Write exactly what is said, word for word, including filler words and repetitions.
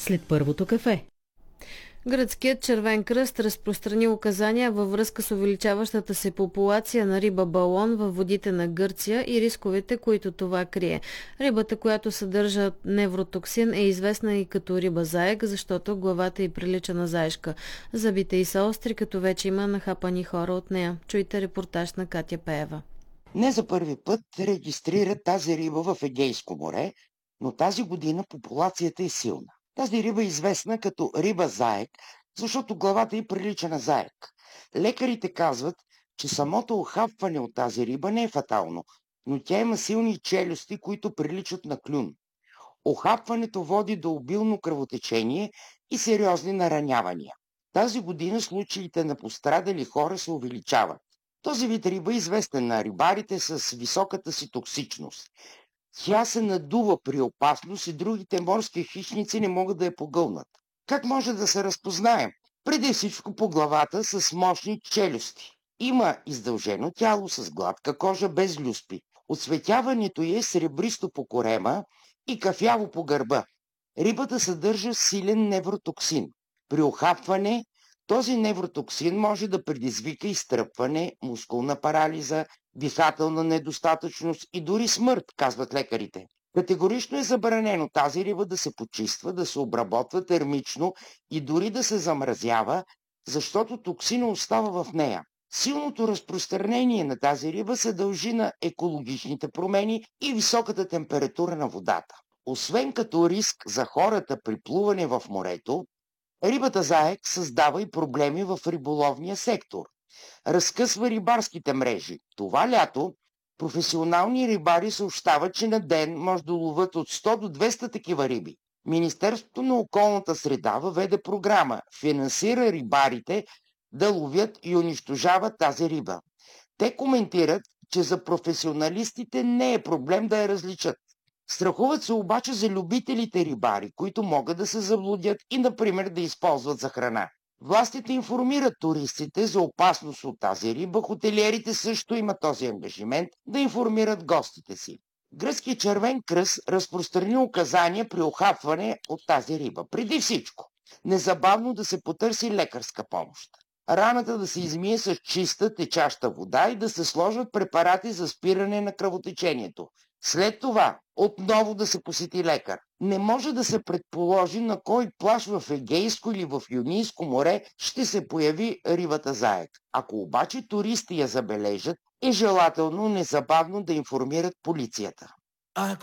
след първото кафе. Гръцкият червен кръст разпространи указания във връзка с увеличаващата се популация на риба балон във водите на Гърция и рисковете, които това крие. Рибата, която съдържа невротоксин, е известна и като риба заек, защото главата й прилича на заешка. Зъбите й са остри, като вече има нахапани хора от нея. Чуйте репортаж на Катя Пеева. Не за първи път регистрират тази риба в Егейско море, но тази година популацията е силна. Тази риба е известна като риба заек, защото главата й прилича на заек. Лекарите казват, че самото охапване от тази риба не е фатално, но тя има силни челюсти, които приличат на клюн. Охапването води до обилно кръвотечение и сериозни наранявания. Тази година случаите на пострадали хора се увеличават. Този вид риба е известен на рибарите с високата си токсичност. Тя се надува при опасност и другите морски хищници не могат да я погълнат. Как може да се разпознаем? Преди всичко по главата с мощни челюсти. Има издължено тяло с гладка кожа без люспи. Оцветяването й е сребристо по корема и кафяво по гърба. Рибата съдържа силен невротоксин. При охапване този невротоксин може да предизвика изтръпване, мускулна парализа, дихателна недостатъчност и дори смърт, казват лекарите. Категорично е забранено тази риба да се почиства, да се обработва термично и дори да се замразява, защото токсина остава в нея. Силното разпространение на тази риба се дължи на екологичните промени и високата температура на водата. Освен като риск за хората при плуване в морето, рибата заек създава и проблеми в риболовния сектор. Разкъсва рибарските мрежи. Това лято професионални рибари съобщават, че на ден може да ловят от сто до двеста такива риби. Министерството на околната среда въведе програма, финансира рибарите да ловят и унищожават тази риба. Те коментират, че за професионалистите не е проблем да я различат. Страхуват се обаче за любителите рибари, които могат да се заблудят и, например, да използват за храна. Властите информират туристите за опасност от тази риба, хотелиерите също имат този ангажимент да информират гостите си. Гръцкият червен кръст разпространи указания при охапване от тази риба. Преди всичко, незабавно да се потърси лекарска помощ. Раната да се измие с чиста течаща вода и да се сложат препарати за спиране на кръвотечението. След това отново да се посети лекар. Не може да се предположи на кой плаж в Егейско или в Йонийско море ще се появи рибата заек. Ако обаче туристи я забележат, е желателно незабавно да информират полицията. А